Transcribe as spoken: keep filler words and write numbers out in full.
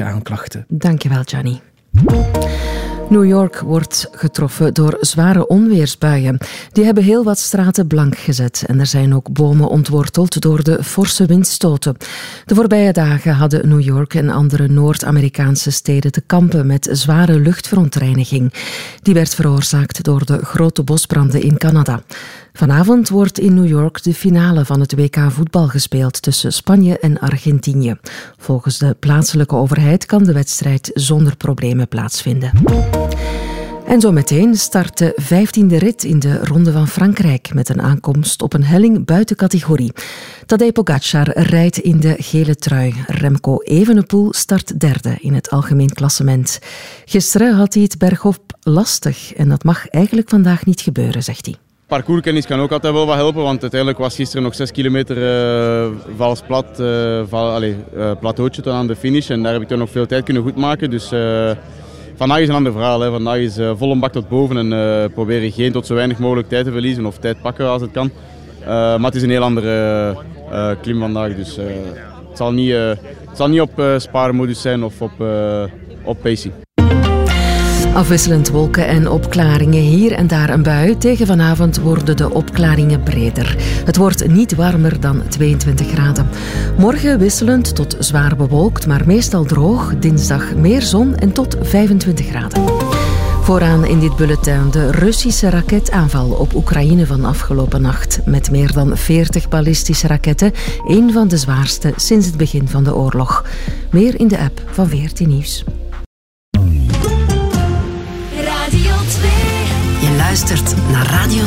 aanklachten. Dankjewel, Gianni. New York wordt getroffen door zware onweersbuien. Die hebben heel wat straten blank gezet en er zijn ook bomen ontworteld door de forse windstoten. De voorbije dagen hadden New York en andere Noord-Amerikaanse steden te kampen met zware luchtverontreiniging. Die werd veroorzaakt door de grote bosbranden in Canada. Vanavond wordt in New York de finale van het W K voetbal gespeeld tussen Spanje en Argentinië. Volgens de plaatselijke overheid kan de wedstrijd zonder problemen plaatsvinden. En zo meteen start de vijftiende rit in de Ronde van Frankrijk met een aankomst op een helling buiten categorie. Tadej Pogacar rijdt in de gele trui. Remco Evenepoel start derde in het algemeen klassement. Gisteren had hij het bergop lastig en dat mag eigenlijk vandaag niet gebeuren, zegt hij. Parcourskennis kan ook altijd wel wat helpen, want uiteindelijk was gisteren nog zes kilometer uh, vals plat, uh, val, allez, uh, plateautje tot aan de finish en daar heb ik toch nog veel tijd kunnen goedmaken. Dus uh, vandaag is een ander verhaal. Hè. Vandaag is uh, vol een bak tot boven en uh, proberen geen tot zo weinig mogelijk tijd te verliezen of tijd pakken als het kan. Uh, maar het is een heel andere uh, klim vandaag, dus uh, het, zal niet, uh, het zal niet op uh, spaarmodus zijn of op, uh, op pacing. Afwisselend wolken en opklaringen, hier en daar een bui. Tegen vanavond worden de opklaringen breder. Het wordt niet warmer dan tweeëntwintig graden. Morgen wisselend tot zwaar bewolkt, maar meestal droog. Dinsdag meer zon en tot vijfentwintig graden. Vooraan in dit bulletin de Russische raketaanval op Oekraïne van afgelopen nacht. Met meer dan veertig ballistische raketten, één van de zwaarste sinds het begin van de oorlog. Meer in de app van veertien Nieuws. Je luistert naar Radio